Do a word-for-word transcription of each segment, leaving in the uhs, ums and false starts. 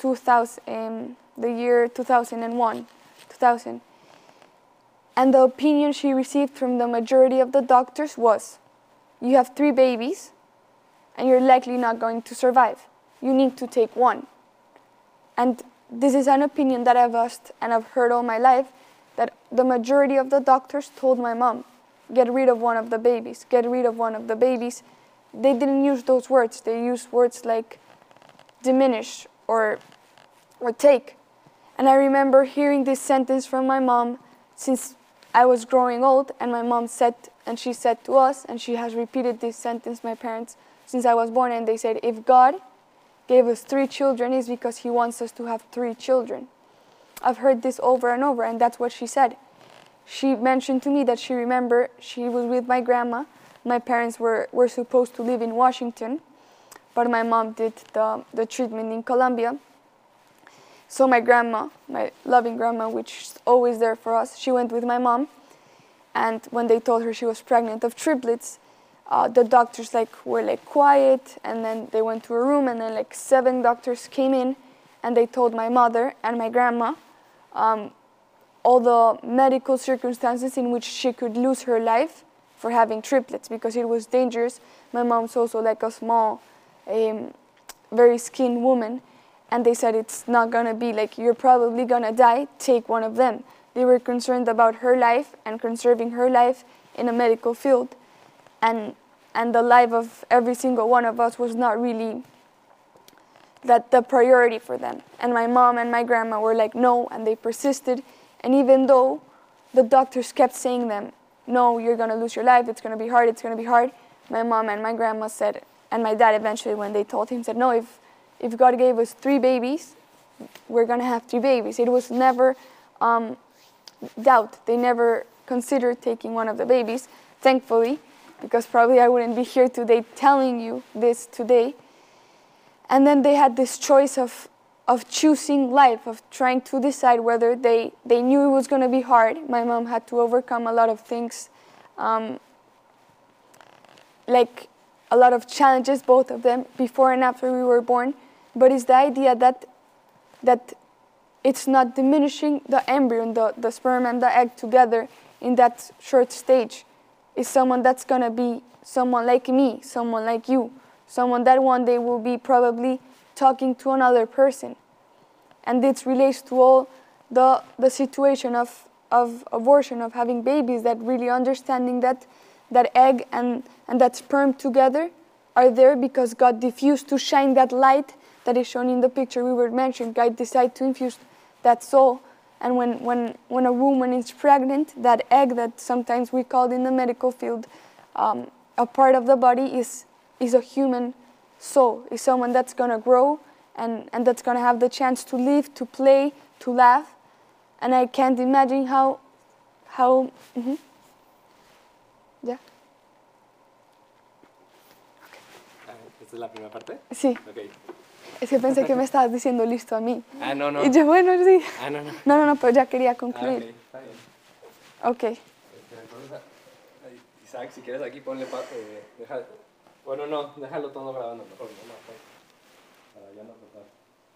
two thousand, um, the year two thousand one, two thousand. And the opinion she received from the majority of the doctors was, you have three babies and you're likely not going to survive. You need to take one. And this is an opinion that I've asked and I've heard all my life, that the majority of the doctors told my mom, get rid of one of the babies, get rid of one of the babies. They didn't use those words. They used words like diminish or, or take. And I remember hearing this sentence from my mom since I was growing old, and my mom said, and she said to us, and she has repeated this sentence, my parents, since I was born, and they said, if God gave us three children, it's because he wants us to have three children. I've heard this over and over, and that's what she said. She mentioned to me that she remembered she was with my grandma. My parents were, were supposed to live in Washington, but my mom did the, the treatment in Colombia. So my grandma, my loving grandma, which is always there for us, she went with my mom. And when they told her she was pregnant of triplets, uh, the doctors like were like quiet, and then they went to a room, and then like seven doctors came in, and they told my mother and my grandma um, all the medical circumstances in which she could lose her life for having triplets, because it was dangerous. My mom's also like a small, um, very skinny woman. And they said, it's not gonna be like, you're probably gonna die, take one of them. They were concerned about her life and conserving her life in a medical field. And, and the life of every single one of us was not really that the priority for them. And my mom and my grandma were like, no, and they persisted. And even though the doctors kept saying them, no, you're gonna lose your life, it's gonna be hard, it's gonna be hard, my mom and my grandma said, and my dad eventually, when they told him, said, no, if If God gave us three babies, we're going to have three babies. It was never um, doubt. They never considered taking one of the babies, thankfully, because probably I wouldn't be here today telling you this today. And then they had this choice of, of choosing life, of trying to decide whether they, they knew it was going to be hard. My mom had to overcome a lot of things, um, like a lot of challenges, both of them, before and after we were born. But it's the idea that that it's not diminishing the embryo, the, the sperm and the egg together in that short stage. It's someone that's going to be someone like me, someone like you, someone that one day will be probably talking to another person. And this relates to all the, the situation of, of abortion, of having babies, that really understanding that that egg and, and that sperm together are there because God diffused to shine that light that is shown in the picture we were mentioning. God decided to infuse that soul. And when, when, when a woman is pregnant, that egg that sometimes we call in the medical field um, a part of the body is, is a human soul, is someone that's going to grow and, and that's going to have the chance to live, to play, to laugh. And I can't imagine how, how, mm-hmm. yeah. ¿Esta es la primera parte? Sí. Okay. Es que pensé que me estabas diciendo listo a mí. Ah, no, no. Y yo, bueno, sí. Ah, no, no. No, no, no, pero ya quería concluir. Ah, ok, está bien. Ok. Entonces, Isaac, si quieres aquí ponle pa, eh, deja, bueno, no, déjalo todo grabando mejor, no, no, para ya no cortar.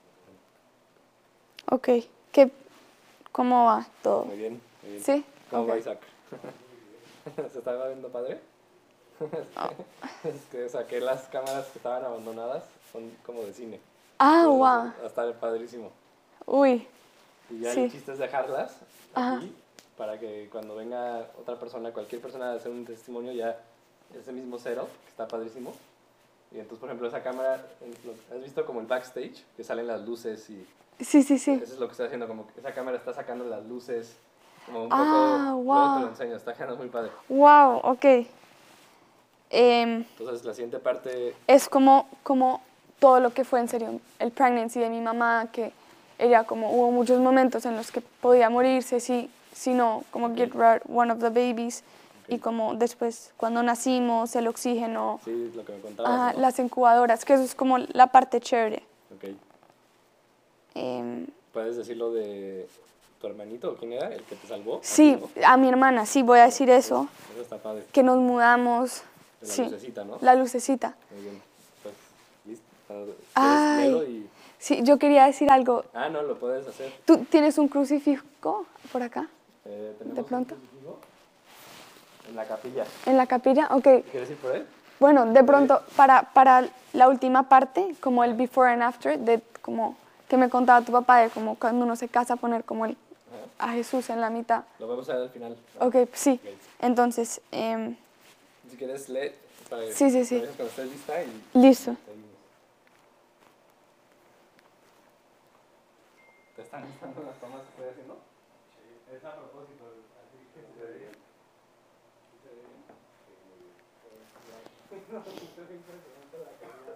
Ok. ¿Qué, ¿Cómo va todo? Muy bien, muy bien. ¿Sí? ¿Cómo Okay. va Isaac? ¿Se está viendo padre? Oh. Es que saqué las cámaras que estaban abandonadas, son como de cine. Ah, Entonces, wow. va a estar padrísimo. Uy. Y ya Sí. el chiste es dejarlas Ajá. aquí para que cuando venga otra persona, cualquier persona a hacer un testimonio, ya ese mismo setup, que está padrísimo. Y entonces, por ejemplo, esa cámara, ¿has visto como el backstage? Que salen las luces y... Sí, sí, sí. Eso es lo que está haciendo, como que esa cámara está sacando las luces, como un poco... Ah, Luego wow. te lo enseño, está quedando muy padre. Wow, ok. Eh, Entonces, la siguiente parte... es como, como todo lo que fue en serio el pregnancy de mi mamá, que ella como hubo muchos momentos en los que podía morirse si, si no, como Okay. get rid one of the babies, Okay. y como después cuando nacimos, el oxígeno, Sí, lo que me contabas, ajá, ¿no? las incubadoras, que eso es como la parte chévere. Ok. Eh, ¿Puedes decir lo de tu hermanito? ¿Quién era? ¿El que te salvó? sí, ¿No? a mi hermana, sí, voy a decir eso, Eso está padre. que nos mudamos. La Sí, lucecita, ¿no? la lucecita. Muy bien. Pues, listo. Ay, Léelo y... Sí, yo quería decir algo. Ah, no, lo puedes hacer. ¿Tú tienes un crucifijo por acá? Eh, ¿tenemos ¿De pronto? un crucifijo? En la capilla. ¿En la capilla? Ok. ¿Quieres ir por él? Bueno, de pronto, para, para la última parte, como el before and after, de como que me contaba tu papá, de como cuando uno se casa, poner como el, a Jesús en la mitad. Lo vamos a ver al final. ¿no? Ok, sí. Ok. Entonces, em, Si quieres, lee para que Sí, sí, sí. para que cuando estés lista y listo. seguimos. ¿Te están gustando las tomas que estoy haciendo? Sí. Es a propósito, así que se ve bien. ¿Se ve bien? Sí, muy bien. No, estoy impresionante la calidad.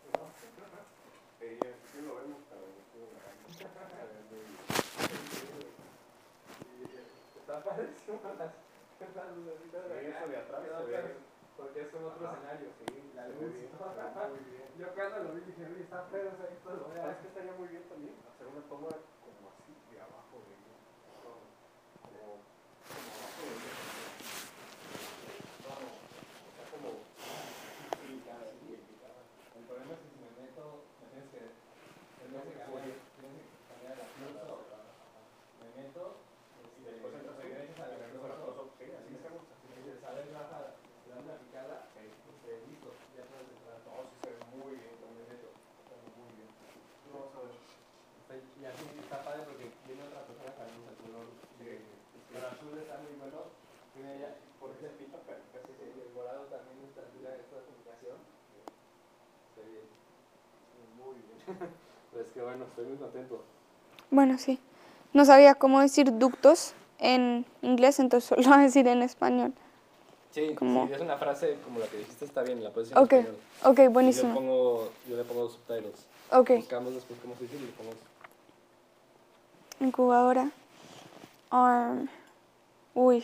Sí, sí lo vemos, pero estuvo está padrísimo las, las lucecitas de acá. Eso de atrás se ve. Porque es un otro escenario, sí. La luz. Muy bien. Yo cuando lo vi dije, oye, está feo ese esto, lo veo. Es que estaría muy bien también hacer una toma como así, de abajo de ella. Como, como abajo de ella. No, o sea, como picada, así, picada. El problema es que si me meto, me tienes que, tienes que cambiar, tienes que cambiar la pulso. Me meto y después entras regresas a la pulso. Sí, así estamos. Si sales baja, te dan una picada, esté listo, ya puedes entrar. No, sí se ve muy bien, también hecho. Muy bien. Vamos a ver. Y así está padre porque viene otra persona que vemos el color. El azul está muy bueno. Tiene ya, porque se pinta perfecto. El morado también está esta combinación. Está bien. Muy bien. Pues que bueno, estoy muy contento. Bueno, sí. No sabía cómo decir ductos en inglés, entonces solo voy a decir en español. Sí, Como- si es una frase como la que dijiste, está bien, la puedes decir Ok, en español. ok, Y yo, buenísimo. pongo, yo le pongo subtitles. Ok, Buscamos después cómo se dice y le pongo. incubadora. Arm. Uy,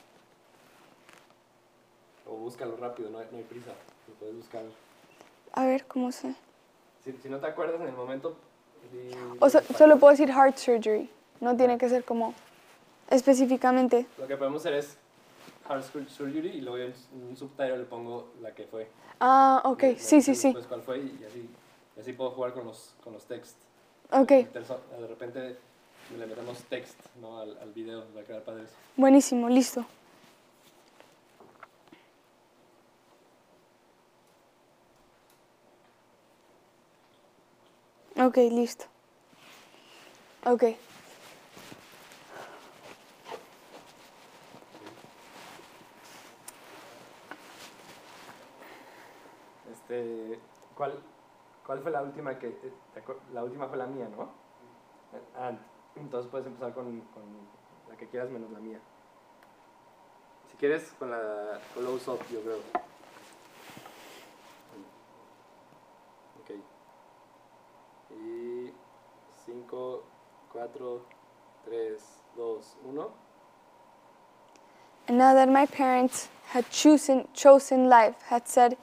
O búscalo rápido, no hay, no hay prisa. Lo puedes buscar. a ver cómo se... Si, si no te acuerdas en el momento. di- O di so- en español. solo puedo decir heart surgery. No tiene que ser como específicamente. Lo que podemos hacer es Heart Sur- Surgery y luego en un subtitle le pongo la que fue. Ah, ok, Le- le sí, dices sí, sí. Después cuál fue y así, y así puedo jugar con los, con los texts. Ok, Meter so- De repente le metemos text, ¿no? al, al video, va a quedar padre eso. buenísimo, listo. Ok, listo. Ok. Este, ¿cuál, ¿Cuál fue la última que eh, te acuer- la última fue la mía, ¿no? Ah, entonces puedes empezar con, con la que quieras menos la mía. Si quieres con la close up, yo creo. Ok. Y cinco, cuatro, tres, dos, uno. And now that my parents had chosen, chosen life, had said,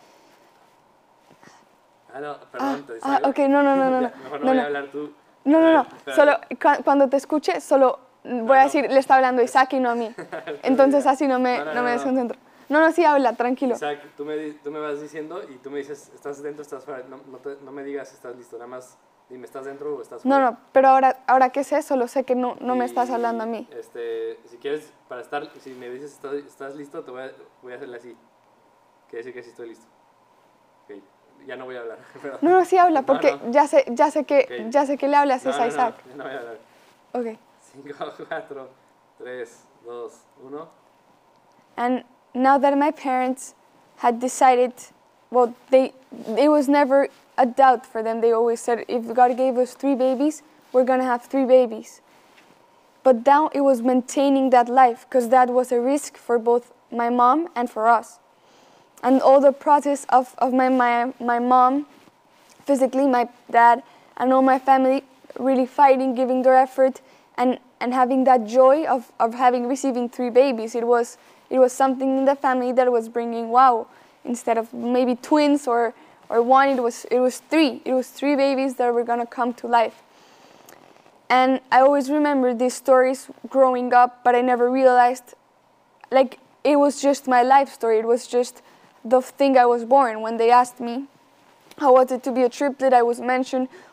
Ah, no, perdón, te ah, distraigo. ok, no, no, no, no, Ya, no, mejor no, no, voy no. a hablar tú. no, A no, ver, no, espera. solo cu- cuando te escuche, solo voy No, a no. decir, le está hablando Isaac y no a mí. Entonces así no me, No, no, no no, me no. desconcentro. No, no, sí habla, tranquilo. Isaac, tú me, di- tú me vas diciendo y tú me dices, ¿estás dentro o estás fuera? No, no, te- no me digas si estás listo, nada más dime, ¿estás dentro o estás No, fuera? no, pero ahora, ahora que sé, solo sé que no, no me Y, estás hablando a mí. Este, si quieres, para estar, si me dices, ¿estás, estás listo? Te voy a, voy a hacerle así. Quiere decir que sí estoy listo. Ok, ya no voy a hablar. pero- No, no, sí habla, No, porque no. ya sé, ya sé que, Ok. ya sé que le hablas No, es no, a no, Isaac. ya no voy a hablar. Ok. cinco, cuatro, tres, dos, uno. And now that my parents had decided, well, they, it was never a doubt for them. They always said, if God gave us three babies, we're gonna have three babies. But now it was maintaining that life, because that was a risk for both my mom and for us. And all the process of, of my, my, my mom, physically, my dad, and all my family really fighting, giving their effort, and, and having that joy of, of having receiving three babies. It was, it was something in the family that was bringing wow. Instead of maybe twins or, or one, it was, it was three. It was three babies that were gonna come to life. And I always remember these stories growing up, but I never realized, like, it was just my life story. It was just the thing I was born. When they asked me how was it to be a triplet, I was mentioned,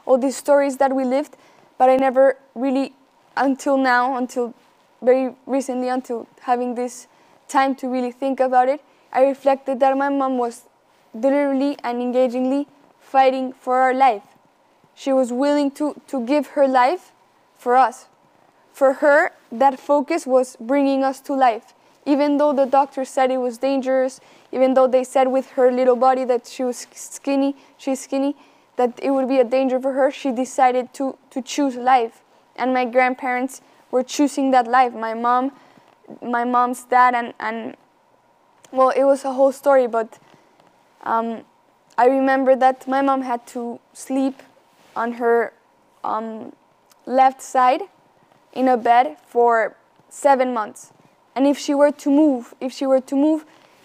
all these stories that we lived, but I never really, until now, until very recently, until having this time to really think about it, I reflected that my mom was literally and engagingly fighting for our life. She was willing to, to give her life for us. For her, that focus was bringing us to life. Even though the doctor said it was dangerous, even though they said with her little body that she was skinny, she's skinny, that it would be a danger for her, she decided to, to choose life. And my grandparents were choosing that life. My mom, my mom's dad, and, and well, it was a whole story, but um, I remember that my mom had to sleep on her um, left side in a bed for seven months. And if she were to move, if she were to move,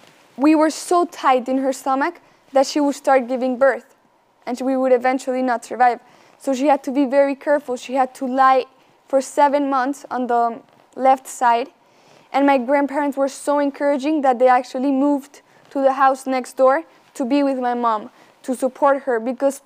we were so tight in her stomach that she would start giving birth and we would eventually not survive. So she had to be very careful. She had to lie for seven months on the left side. And my grandparents were so encouraging that they actually moved to the house next door to be with my mom, to support her, because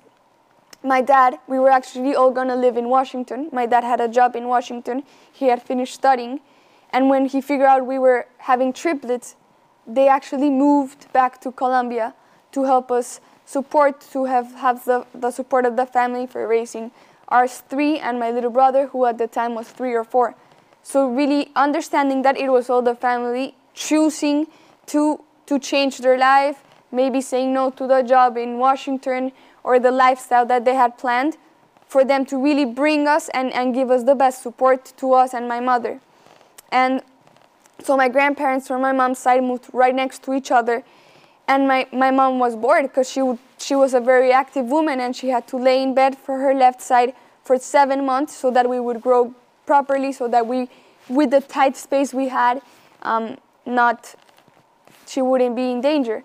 my dad, we were actually all gonna live in Washington. My dad had a job in Washington. He had finished studying. And when he figured out we were having triplets, they actually moved back to Colombia to help us support, to have, have the, the support of the family for raising ours three and my little brother, who at the time was three or four. So really understanding that it was all the family choosing to, to change their life, maybe saying no to the job in Washington or the lifestyle that they had planned, for them to really bring us and, and give us the best support to us and my mother. And so my grandparents from my mom's side moved right next to each other. And my, my mom was bored because she, would, she was a very active woman and she had to lay in bed for her left side for seven months so that we would grow properly, so that we, with the tight space we had, um, not, she wouldn't be in danger.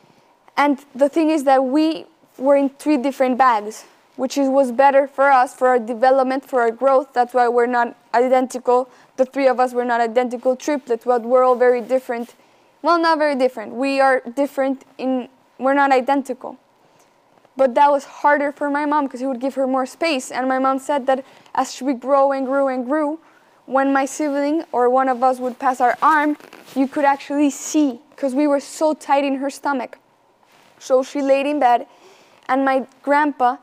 And the thing is that we were in three different bags, which is, was better for us, for our development, for our growth. That's why we're not identical. The three of us were not identical triplets, but we're all very different. Well, not very different. We are different in, we're not identical. But that was harder for my mom because it would give her more space. And my mom said that as we grow and grew and grew, when my sibling or one of us would pass our arm, you could actually see because we were so tight in her stomach. So she laid in bed, and my grandpa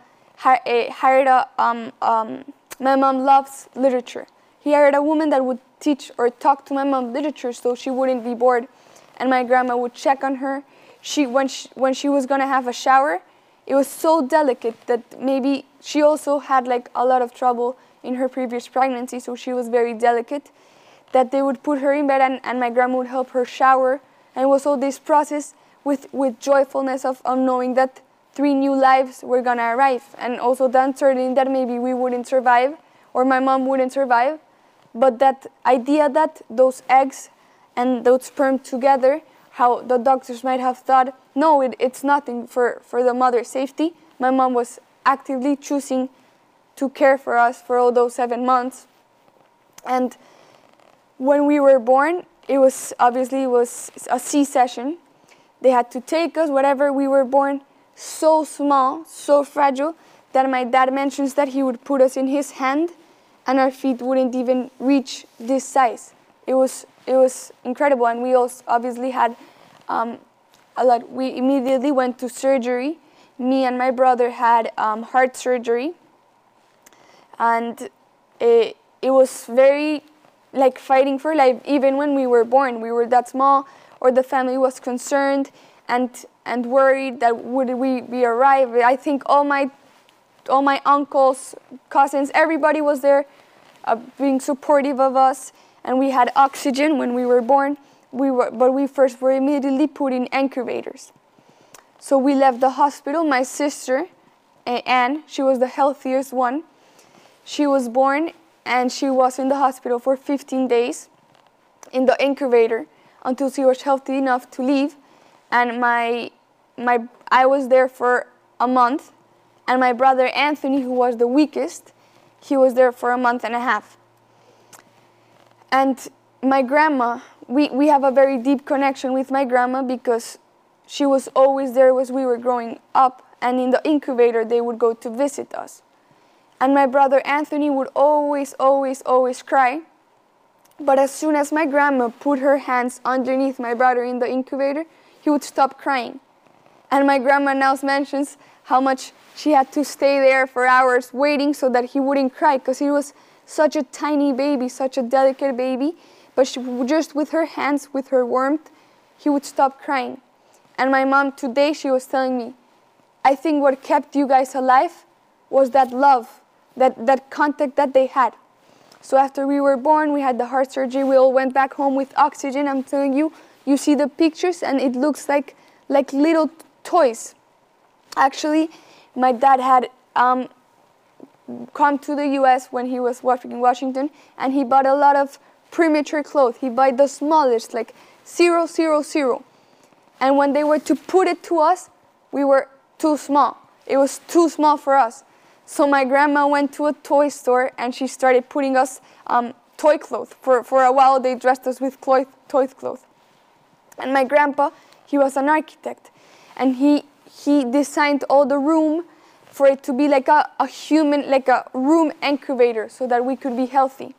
hired a, um, um, my mom loves literature. He hired a woman that would teach or talk to my mom literature so she wouldn't be bored. And my grandma would check on her. She, when, she, when she was gonna have a shower, it was so delicate that maybe she also had like a lot of trouble in her previous pregnancy, so she was very delicate, that they would put her in bed and, and my grandma would help her shower. And it was all this process with, with joyfulness of, of knowing that three new lives were gonna arrive, and also the uncertainty that maybe we wouldn't survive or my mom wouldn't survive, but that idea that those eggs and those sperm together, how the doctors might have thought, no, it, it's nothing for, for the mother's safety. My mom was actively choosing to care for us for all those seven months. And when we were born, it was obviously it was a C-section. They had to take us, whatever, we were born so small, so fragile, that my dad mentions that he would put us in his hand and our feet wouldn't even reach this size. It was, it was incredible, and we also obviously had um, a lot. We immediately went to surgery. Me and my brother had um, heart surgery, and it, it was very like fighting for life. Even when we were born, we were that small, or the family was concerned and and worried that would we be arrive. I think all my all my uncles, cousins, everybody was there uh, being supportive of us, and we had oxygen when we were born. We were, but we first were immediately put in incubators. So we left the hospital. My sister, Anne, she was the healthiest one. She was born and she was in the hospital for fifteen days in the incubator until she was healthy enough to leave. And my, my, I was there for a month. And my brother Anthony, who was the weakest, he was there for a month and a half. And my grandma, we, we have a very deep connection with my grandma because she was always there as we were growing up. And in the incubator, they would go to visit us. And my brother Anthony would always, always, always cry. But as soon as my grandma put her hands underneath my brother in the incubator, he would stop crying. And my grandma now mentions how much she had to stay there for hours waiting so that he wouldn't cry, because he was such a tiny baby, such a delicate baby. But she, just with her hands, with her warmth, he would stop crying. And my mom today, she was telling me, I think what kept you guys alive was that love, that, that contact that they had. So after we were born, we had the heart surgery, we all went back home with oxygen. I'm telling you, you see the pictures and it looks like, like little toys. Actually, my dad had um, come to the U S when he was working in Washington, and he bought a lot of premature clothes. He bought the smallest, like zero, zero, zero. And when they were to put it to us, we were too small. It was too small for us. So my grandma went to a toy store and she started putting us um, toy clothes. For, for a while, they dressed us with toy, toy clothes. And my grandpa, he was an architect. And he, he designed all the room for it to be like a, a human, like a room incubator so that we could be healthy.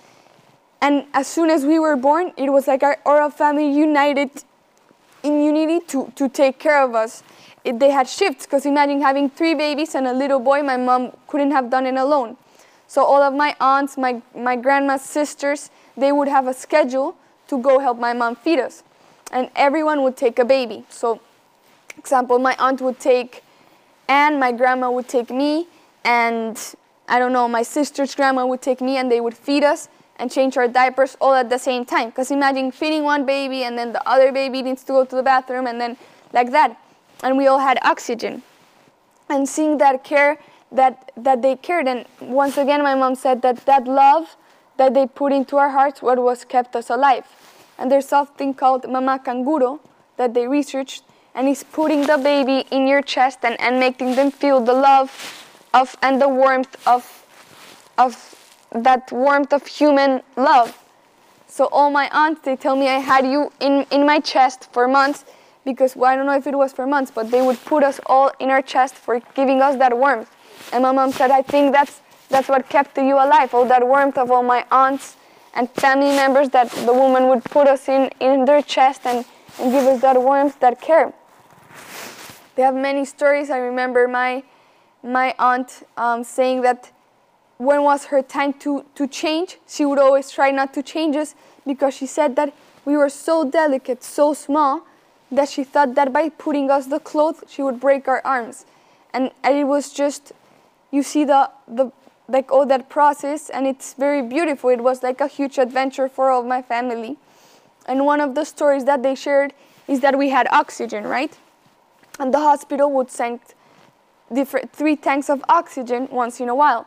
And as soon as we were born, it was like our, our family united in unity to, to take care of us. It, they had shifts, because imagine having three babies and a little boy. My mom couldn't have done it alone. So all of my aunts, my, my grandma's sisters, they would have a schedule to go help my mom feed us. And everyone would take a baby. So, example, my aunt would take Anne, my grandma would take me, and I don't know, my sister's grandma would take me, and they would feed us and change our diapers all at the same time. Because imagine feeding one baby and then the other baby needs to go to the bathroom, and then like that. And we all had oxygen. And seeing that care, that, that they cared. And once again, my mom said that that love that they put into our hearts, what was kept us alive. And there's something called Mama Canguro that they researched, and it's putting the baby in your chest and, and making them feel the love of and the warmth of, of that warmth of human love. So all my aunts, they tell me I had you in, in my chest for months, because, well, I don't know if it was for months, but they would put us all in our chest for giving us that warmth. And my mom said, I think that's, that's what kept you alive, all that warmth of all my aunts and family members, that the woman would put us in, in their chest and, and give us that warmth, that care. They have many stories. I remember my, my aunt um, saying that when was her time to, to change, she would always try not to change us, because she said that we were so delicate, so small, that she thought that by putting us the clothes, she would break our arms. And, and it was just, you see the, the like all that process, and it's very beautiful. It was like a huge adventure for all of my family. And one of the stories that they shared is that we had oxygen, right? And the hospital would send different, three tanks of oxygen once in a while.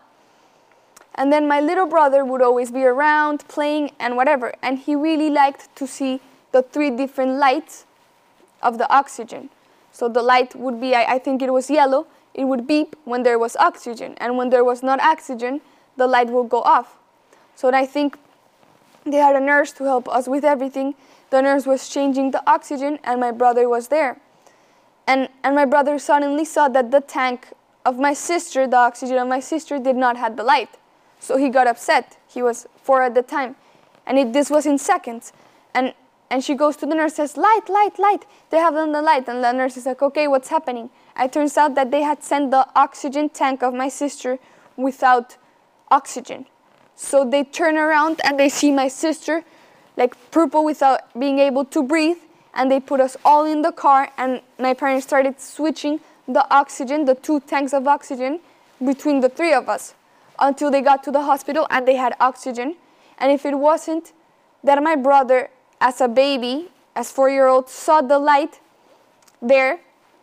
And then my little brother would always be around playing and whatever. And he really liked to see the three different lights of the oxygen. So the light would be, I, I think it was yellow, it would beep when there was oxygen. And when there was not oxygen, the light would go off. So I think they had a nurse to help us with everything. The nurse was changing the oxygen, and my brother was there. And, and my brother suddenly saw that the tank of my sister, the oxygen of my sister, did not have the light. So he got upset. He was four at the time. And it, this was in seconds. And, and she goes to the nurse, says, light, light, light. They have done the light. And the nurse is like, okay, what's happening? It turns out that they had sent the oxygen tank of my sister without oxygen. So they turn around and they see my sister like purple without being able to breathe. And they put us all in the car, and my parents started switching the oxygen, the two tanks of oxygen, between the three of us until they got to the hospital and they had oxygen. And if it wasn't that my brother, as a baby, as four-year-old, saw the light there,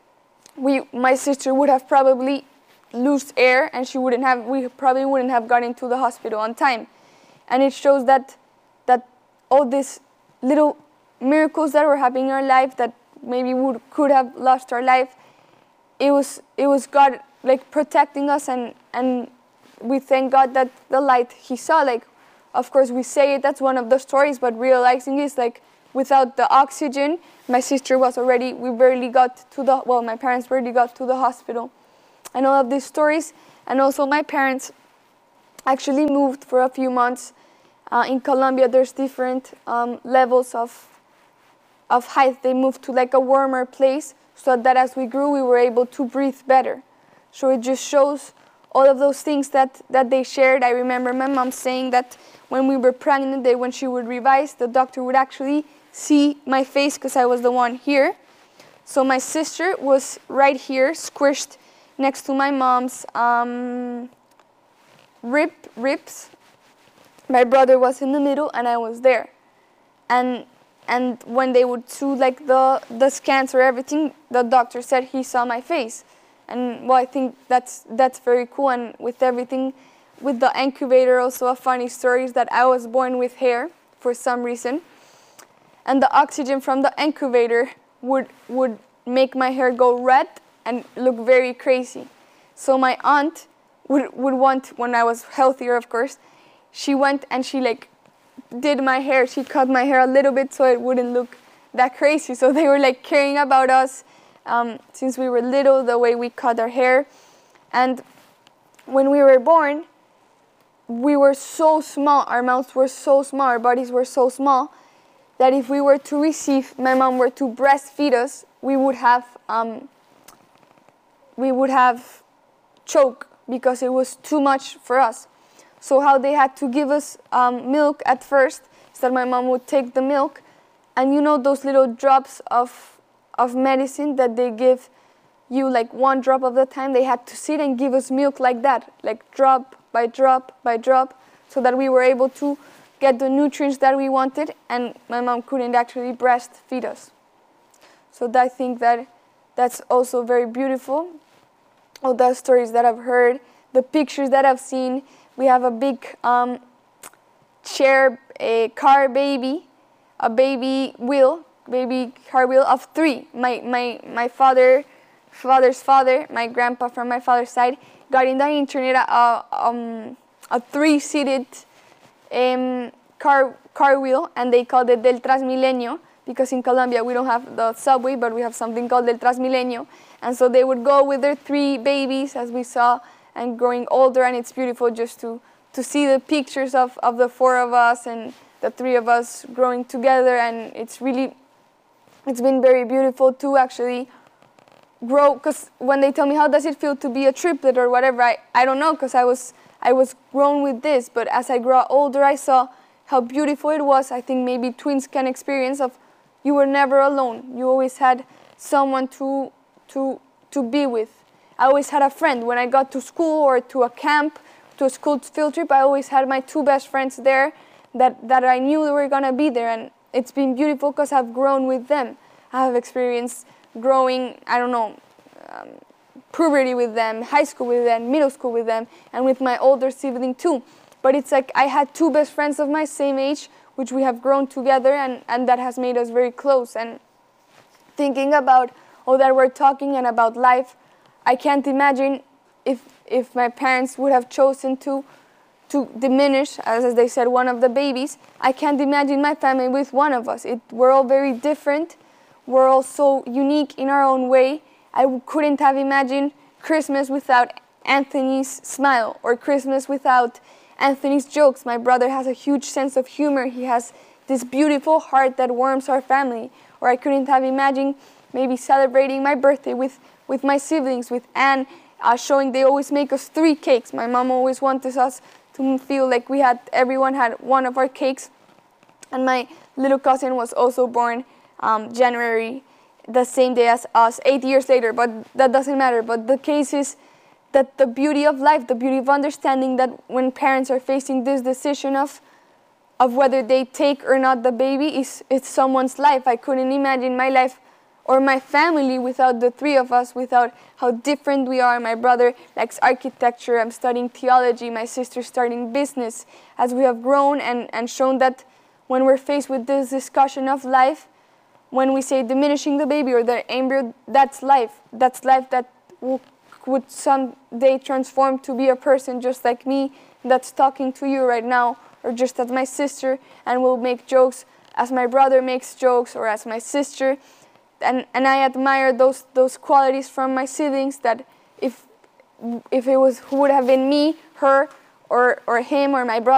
we, my sister would have probably lost air, and she wouldn't have, we probably wouldn't have gotten to the hospital on time. And it shows that, that all these little miracles that were happening in our life, that maybe would could have lost our life, it was it was God like protecting us, and and we thank God that the light He saw. Like, of course we say it, that's one of the stories, but realizing is like without the oxygen, my sister was already, we barely got to the, well, my parents barely got to the hospital. And all of these stories, and also my parents, actually moved for a few months. Uh, in Colombia, there's different um, levels of, of height. They moved to like a warmer place so that as we grew, we were able to breathe better. So it just shows all of those things that, that they shared. I remember my mom saying that when we were pregnant, that when she would revise, the doctor would actually see my face because I was the one here. So my sister was right here, squished next to my mom's um, rib, ribs. My brother was in the middle and I was there. And and when they would do like the, the scans or everything, the doctor said he saw my face. And well, I think that's that's very cool. And with everything, with the incubator, also a funny story is that I was born with hair for some reason. And the oxygen from the incubator would would make my hair go red and look very crazy. So my aunt would, would want, when I was healthier, of course, she went and she like did my hair. She cut my hair a little bit so it wouldn't look that crazy. So they were like caring about us um, since we were little, the way we cut our hair. And when we were born, we were so small. Our mouths were so small. Our bodies were so small that if we were to receive, my mom were to breastfeed us, we would have um, we would have choke because it was too much for us. So how they had to give us um, milk at first is that my mom would take the milk, and you know those little drops of of medicine that they give you like one drop of the time. They had to sit and give us milk like that, like drop by drop by drop, so that we were able to get the nutrients that we wanted, and my mom couldn't actually breastfeed us. So that, I think that that's also very beautiful. All the stories that I've heard, the pictures that I've seen. We have a big um, chair, a car baby, a baby wheel, baby car wheel of three. My my my father, father's father, my grandpa from my father's side, got in the internet a um, a three-seated um, car car wheel, and they called it Del Transmilenio because in Colombia we don't have the subway, but we have something called Del Transmilenio. And so they would go with their three babies, as we saw, and growing older, and it's beautiful just to, to see the pictures of, of the four of us and the three of us growing together, and it's really, it's been very beautiful to actually grow, because when they tell me how does it feel to be a triplet or whatever, I, I don't know, because I was, I was grown with this, but as I grew older, I saw how beautiful it was. I think maybe twins can experience of you were never alone. You always had someone to, to, to be with. I always had a friend. When I got to school or to a camp, to a school field trip, I always had my two best friends there that, that I knew they were going to be there. And it's been beautiful because I've grown with them. I have experienced growing, I don't know, um, puberty with them, high school with them, middle school with them, and with my older sibling too. But it's like I had two best friends of my same age, which we have grown together, and, and that has made us very close. And thinking about all that we're talking and about life, I can't imagine if if my parents would have chosen to to diminish, as, as they said, one of the babies. I can't imagine my family with one of us. It, we're all very different. We're all so unique in our own way. I couldn't have imagined Christmas without Anthony's smile, or Christmas without Anthony's jokes. My brother has a huge sense of humor. He has this beautiful heart that warms our family. Or I couldn't have imagined maybe celebrating my birthday with, with my siblings, with Anne, uh, showing they always make us three cakes. My mom always wanted us to feel like we had, everyone had one of our cakes. And my little cousin was also born um, January, the same day as us, eight years later, but that doesn't matter. But the case is that the beauty of life, the beauty of understanding that when parents are facing this decision of of whether they take or not the baby, is it's someone's life. I couldn't imagine my life or my family without the three of us, without how different we are. My brother likes architecture, I'm studying theology, my sister's starting business. As we have grown and, and shown that when we're faced with this discussion of life, when we say diminishing the baby or the embryo, that's life. That's life that will, would someday transform to be a person just like me that's talking to you right now, or just as my sister, and will make jokes as my brother makes jokes, or as my sister. And and I admire those those qualities from my siblings, that if if it was would have been me, her, or, or him or my brother.